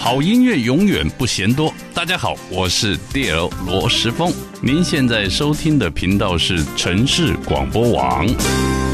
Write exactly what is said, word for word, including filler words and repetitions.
好音乐永远不嫌多。大家好，我是 D L 罗时丰，您现在收听的频道是城市广播网。